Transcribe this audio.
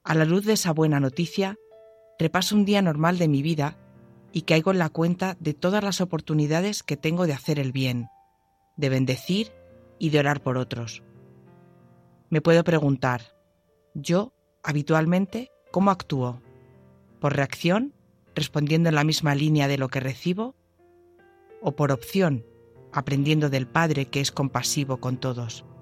A la luz de esa buena noticia, repaso un día normal de mi vida y caigo en la cuenta de todas las oportunidades que tengo de hacer el bien, de bendecir y de orar por otros. Me puedo preguntar, ¿yo, habitualmente, cómo actúo? ¿Por reacción, respondiendo en la misma línea de lo que recibo? ¿O por opción, aprendiendo del Padre que es compasivo con todos?